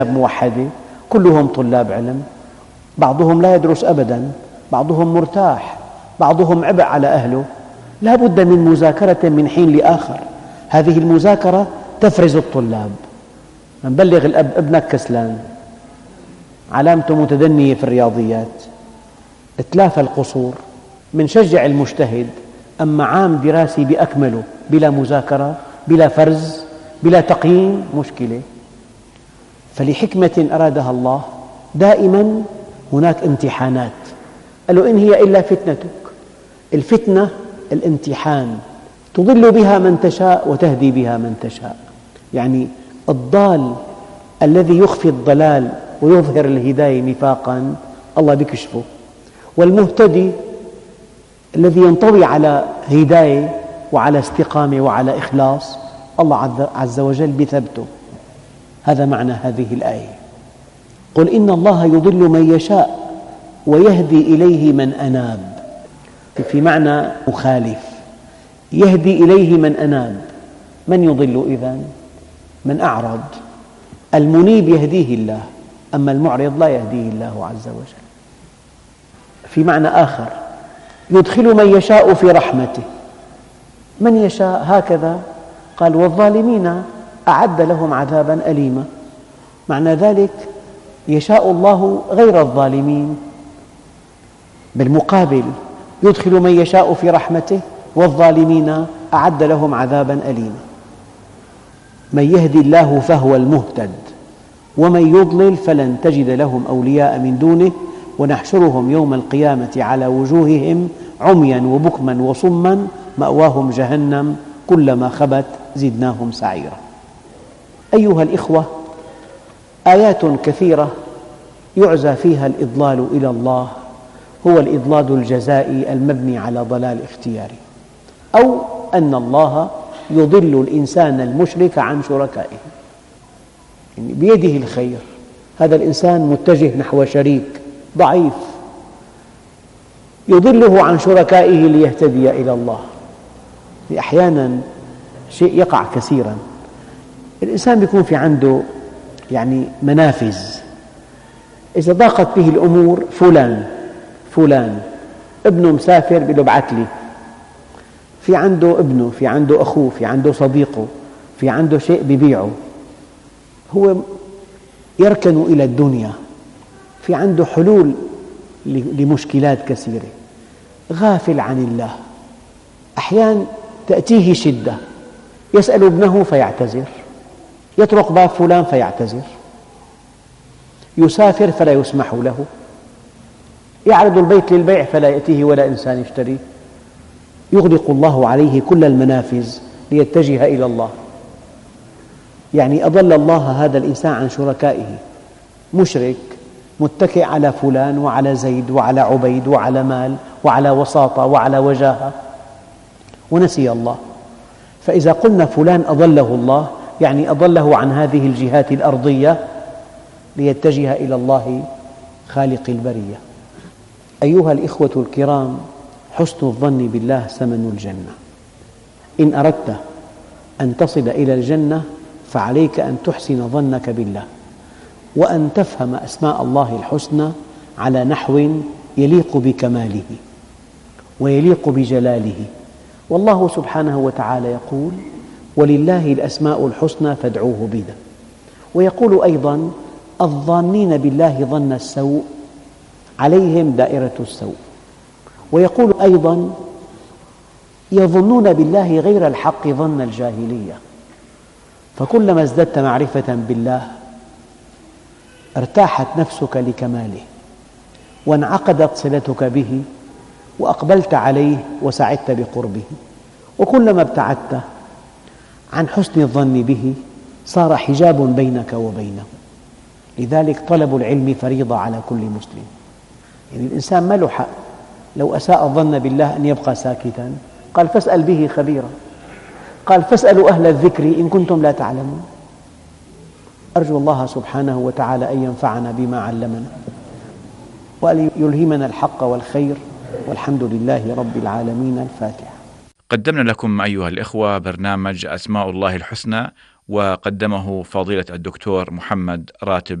موحدة كلهم طلاب علم، بعضهم لا يدرس أبدا، بعضهم مرتاح، بعضهم عبء على أهله. لا بد من مذاكرة من حين لآخر. هذه المذاكرة تفرز الطلاب. من بلغ الأب ابنك كسلان، علامته متدنية في الرياضيات، اتلافى القصور. منشجع المجتهد، أما عام دراسي بأكمله بلا مذاكرة بلا فرز بلا تقييم مشكلة. فلحكمة أرادها الله دائما هناك امتحانات. قال له إن هي إلا فتنتك. الفتنة الامتحان، تضل بها من تشاء وتهدي بها من تشاء. يعني الضال الذي يخفي الضلال ويظهر الهداية نفاقا الله بيكشفه، والمهتدي الذي ينطوي على هداية وعلى استقامة وعلى إخلاص الله عز وجل بثبته. هذا معنى هذه الآية. قل إن الله يضل من يشاء ويهدي إليه من أناب. في معنى مخالف، يهدي إليه من أناب. من يضل إذن؟ من أعرض. المنيب يهديه الله، أما المعرض لا يهديه الله عز وجل. في معنى آخر، يدخل من يشاء في رحمته. من يشاء هكذا قال والظالمين أعد لهم عذابا أليما. معنى ذلك يشاء الله غير الظالمين. بالمقابل يدخل من يشاء في رحمته والظالمين أعد لهم عذابا أليما. من يهدي الله فهو المهتد ومن يضلل فلن تجد لهم أولياء من دونه ونحشرهم يوم القيامة على وجوههم عميا وبكما وصما مأواهم جهنم كلما خبت زدناهم سعيرا. أيها الإخوة، آيات كثيرة يعزى فيها الإضلال إلى الله هو الإضلال الجزائي المبني على ضلال اختياري، أو أن الله يضل الإنسان المشرك عن شركائه. يعني بيده الخير، هذا الإنسان متجه نحو شريك ضعيف، يضله عن شركائه ليهتدي إلى الله. أحيانا شيء يقع كثيرا، الإنسان يكون في عنده منافذ، إذا ضاقت به الأمور فلان ابنه مسافر بيقول له ابعث لي، في عنده ابنه، في عنده أخوه، في عنده صديقه، في عنده شيء بيبيعه، هو يركن إلى الدنيا، في عنده حلول لمشكلات كثيرة، غافل عن الله. أحيانا تأتيه شدة يسأل ابنه فيعتذر، يطرق باب فلان فيعتذر، يسافر فلا يسمح له، يعرض البيت للبيع فلا يأتيه ولا إنسان يشتريه. يغلق الله عليه كل المنافذ ليتجه إلى الله. يعني أضل الله هذا الإنسان عن شركائه، مشرك متكئ على فلان وعلى زيد وعلى عبيد وعلى مال وعلى وساطة وعلى وجاهة ونسي الله. فإذا قلنا فلان أضله الله يعني أضله عن هذه الجهات الأرضية ليتجه إلى الله خالق البرية. أيها الإخوة الكرام، حسن الظن بالله ثمن الجنة. إن أردت أن تصل إلى الجنة فعليك أن تحسن ظنك بالله، وأن تفهم أسماء الله الحسنى على نحو يليق بكماله ويليق بجلاله. والله سبحانه وتعالى يقول ولله الأسماء الحسنى فادعوه بها، ويقول أيضا الظانين بالله ظن السوء عليهم دائرة السوء، ويقول أيضا يظنون بالله غير الحق ظن الجاهلية. فكلما ازددت معرفة بالله ارتاحت نفسك لكماله وانعقدت صلتك به وأقبلت عليه وسعدت بقربه، وكلما ابتعدت عن حسن الظن به صار حجاب بينك وبينه. لذلك طلب العلم فريضة على كل مسلم. يعني الإنسان ما له حق لو أساء الظن بالله أن يبقى ساكتا. قال فاسأل به خبيرا، قال فاسألوا أهل الذكر إن كنتم لا تعلمون. أرجو الله سبحانه وتعالى أن ينفعنا بما علمنا وأن يلهمنا الحق والخير، والحمد لله رب العالمين. الفاتحة. قدمنا لكم أيها الإخوة برنامج أسماء الله الحسنى وقدمه فضيلة الدكتور محمد راتب